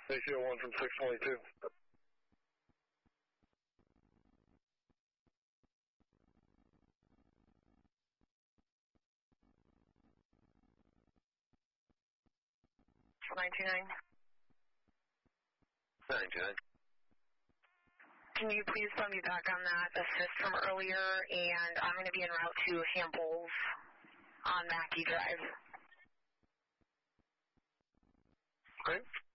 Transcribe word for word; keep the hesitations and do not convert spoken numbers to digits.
A C O one from six twenty-two. nine two nine. nine two nine. Can you please phone me back on that assist from earlier, and I'm going to be en route to Hamples on Mackey Drive. Okay.